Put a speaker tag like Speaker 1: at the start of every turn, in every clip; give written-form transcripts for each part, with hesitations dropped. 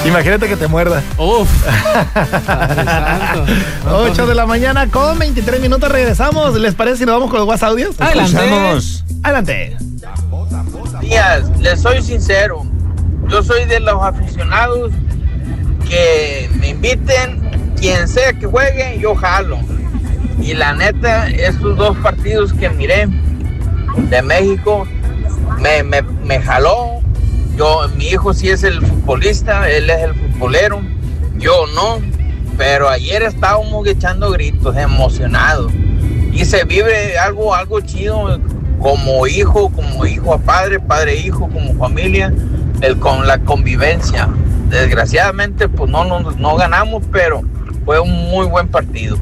Speaker 1: Imagínate que te muerda.
Speaker 2: Uf.
Speaker 1: 8 de la mañana con 23 minutos. Regresamos. ¿Les parece si nos vamos con los WhatsApp audios? Adelante.
Speaker 3: Días, les soy sincero. Yo soy de los aficionados que me inviten, quien sea que juegue, yo jalo. Y la neta, estos 2 partidos que miré de México me jaló. Mi hijo sí es el futbolista, él es el futbolero, yo no, pero ayer estábamos echando gritos, emocionados, y se vive algo chido como hijo a padre, padre-hijo, como familia, con la convivencia. Desgraciadamente, pues no ganamos, pero fue un muy buen partido.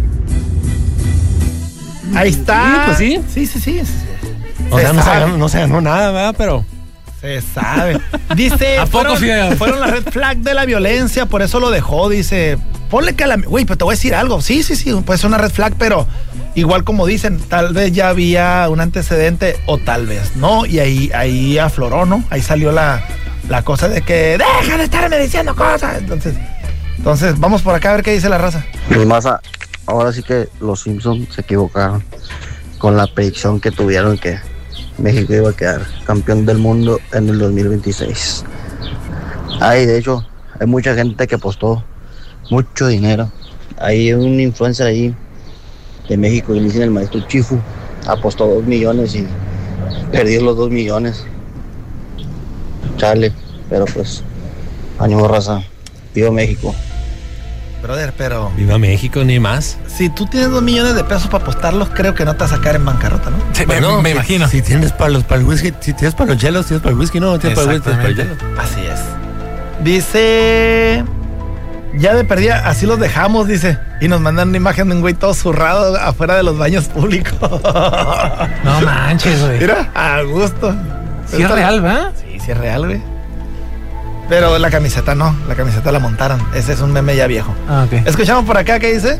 Speaker 1: Ahí está.
Speaker 4: Sí, pues sí. O sea, no se ganó nada, ¿verdad? Pero...
Speaker 1: se sabe. Dice,
Speaker 4: ¿a poco
Speaker 1: fueron la red flag de la violencia, por eso lo dejó, dice. Ponle que güey, pero te voy a decir algo. Sí, puede ser una red flag, pero igual como dicen, tal vez ya había un antecedente o tal vez no, y ahí afloró, ¿no? Ahí salió la cosa de que deja de estarme diciendo cosas. Entonces, vamos por acá a ver qué dice la raza.
Speaker 5: Mi masa, ahora sí que los Simpsons se equivocaron con la predicción que tuvieron que México iba a quedar campeón del mundo en el 2026. De hecho, hay mucha gente que apostó mucho dinero. Hay un influencer ahí de México que le dicen el maestro Chifu, apostó 2 millones y perdió los 2 millones. Chale, pero pues, ánimo raza, viva México.
Speaker 1: Brother, pero...
Speaker 4: viva México, ni más.
Speaker 1: Si tú tienes 2 millones de pesos para apostarlos, creo que no te vas a sacar en bancarrota, ¿no?
Speaker 4: Sí, me imagino. Si tienes para el whisky, si tienes para los hielos, tienes para el whisky, no tienes para el whisky, tienes para el hielo.
Speaker 1: Así es. Dice... ya de perdida, así los dejamos, dice. Y nos mandan una imagen de un güey todo zurrado afuera de los baños públicos.
Speaker 2: No manches, güey.
Speaker 1: Mira, a gusto.
Speaker 2: Sí es real, ¿verdad?
Speaker 1: Sí es real, güey. Pero la camiseta no, la camiseta la montaron. Ese es un meme ya viejo.
Speaker 2: Ok.
Speaker 1: Escuchamos por acá, ¿qué dice?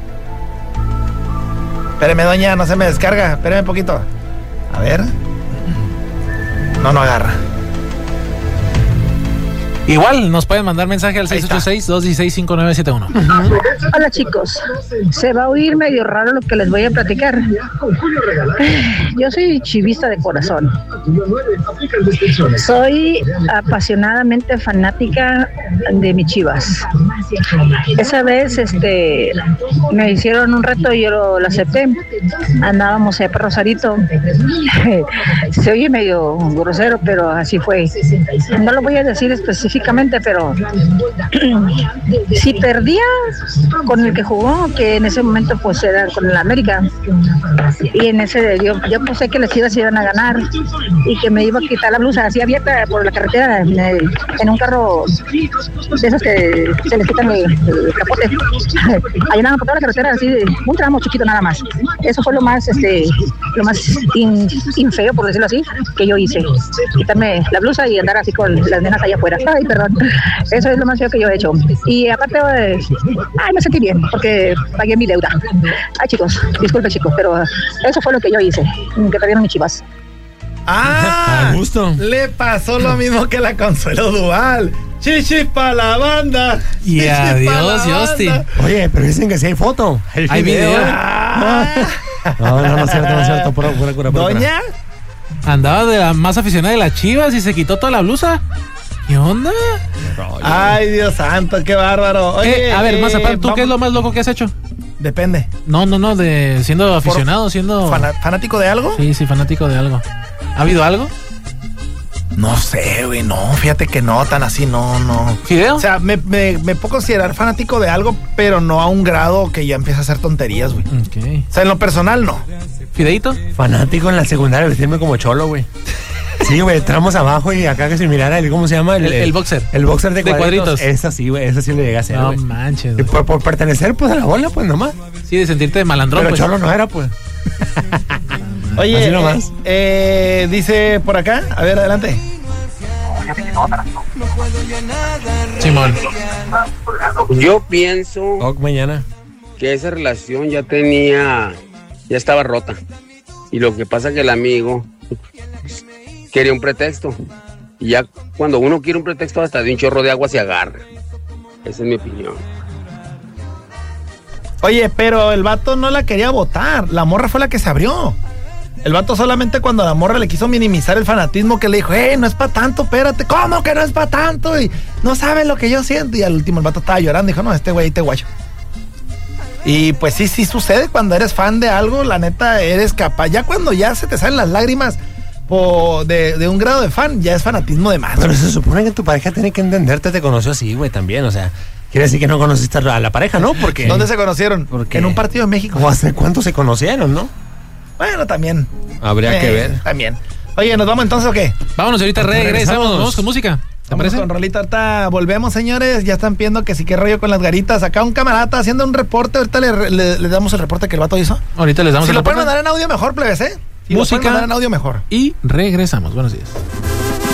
Speaker 1: Espéreme, doña, no se me descarga. Espéreme un poquito. A ver. No agarra.
Speaker 2: Igual nos pueden mandar mensaje al 686-216-5971.
Speaker 6: Hola chicos, se va a oír medio raro lo que les voy a platicar. Yo soy chivista de corazón. Soy apasionadamente fanática de mis Chivas. Esa vez me hicieron un reto y yo lo acepté. Andábamos por Rosarito. Se oye medio grosero, pero así fue. No lo voy a decir específicamente, pero si perdía con el que jugó, que en ese momento pues era con el América, y en ese yo pensé que las Chivas iban a ganar y que me iba a quitar la blusa así abierta por la carretera en un carro de esos que se les quitan el capote. Ahí andaban por toda la carretera así de un tramo chiquito nada más. Eso fue lo más infeo, por decirlo así, que yo hice, quitarme la blusa y andar así con las nenas allá afuera. Ay, perdón, eso es lo más feo que yo he hecho. Y aparte, me sentí bien porque pagué mi deuda. Ay, chicos, disculpen chicos, pero eso fue lo que yo hice, que perdieron mis Chivas.
Speaker 1: A gusto. Le pasó lo mismo que la Consuelo Duval. Chichi pa' la banda.
Speaker 2: Y adiós, Justin.
Speaker 4: Oye, pero dicen que sí hay foto.
Speaker 2: Hay video.
Speaker 4: No es cierto. Pura.
Speaker 1: ¿Doña?
Speaker 2: Andaba de la más aficionada de las Chivas y se quitó toda la blusa. ¿Qué onda?
Speaker 1: Ay, Dios santo, qué bárbaro. Oye,
Speaker 2: a ver, Mazapán, ¿tú qué es lo más loco que has hecho?
Speaker 1: Depende.
Speaker 2: No, de siendo aficionado, siendo...
Speaker 1: ¿Fanático de algo?
Speaker 2: Sí, fanático de algo. ¿Ha habido algo?
Speaker 1: No sé, güey, no, fíjate que no, tan así, no.
Speaker 2: ¿Fideo?
Speaker 1: O sea, me puedo considerar fanático de algo, pero no a un grado que ya empieza a hacer tonterías, güey.
Speaker 2: Ok.
Speaker 1: O sea, en lo personal, no.
Speaker 2: ¿Fideito?
Speaker 4: Fanático en la secundaria, vestirme como cholo, güey. Sí, güey, entramos abajo y acá que se mirara ¿cómo se llama?
Speaker 2: El boxer.
Speaker 4: El boxer de cuadritos. Esa sí, güey, esa sí le llegué a hacer,
Speaker 2: No
Speaker 4: güey.
Speaker 2: manches,
Speaker 4: Y por pertenecer, pues, a la bola, pues, nomás.
Speaker 2: Sí, de sentirte de malandrón,
Speaker 4: pero
Speaker 2: pues.
Speaker 4: cholo no era, pues.
Speaker 1: Oye,
Speaker 4: así nomás.
Speaker 1: Dice por acá, a ver, adelante.
Speaker 2: Simón.
Speaker 7: Yo pienso
Speaker 4: mañana
Speaker 7: que esa relación ya estaba rota. Y lo que pasa que el amigo quería un pretexto. Y ya cuando uno quiere un pretexto hasta de un chorro de agua se agarra. Esa es mi opinión.
Speaker 1: Oye, pero el vato no la quería votar. La morra fue la que se abrió. El vato solamente cuando la morra le quiso minimizar el fanatismo, que le dijo, no es para tanto, espérate. ¿Cómo que no es para tanto? Y no sabes lo que yo siento. Y al último el vato estaba llorando. Dijo, no, este güey te guacho. Y pues sí sucede cuando eres fan de algo. La neta, eres capaz. Ya cuando ya se te salen las lágrimas de un grado de fan, ya es fanatismo de más.
Speaker 4: Pero se supone que tu pareja tiene que entenderte, te conoció así, güey, también, o sea... Quiere decir que no conociste a la pareja, ¿no? Porque
Speaker 1: ¿dónde se conocieron?
Speaker 4: Porque
Speaker 1: en un partido de México.
Speaker 4: ¿O hace cuánto se conocieron, no?
Speaker 1: Bueno, también.
Speaker 4: Habría que ver.
Speaker 1: También. Oye, ¿nos vamos entonces o qué?
Speaker 2: Vámonos, ahorita regresamos. Vamos con música. ¿Te parece?
Speaker 1: Con rolita, ahorita volvemos, señores. Ya están viendo que sí, qué rollo con las garitas. Acá un camarada haciendo un reporte. Ahorita le damos el reporte que el vato hizo.
Speaker 2: Ahorita les damos
Speaker 1: el reporte. Si lo
Speaker 2: pueden
Speaker 1: mandar en audio mejor, plebes, ¿eh? Si
Speaker 2: música
Speaker 1: lo pueden mandar en audio mejor.
Speaker 2: Y regresamos. Buenos días.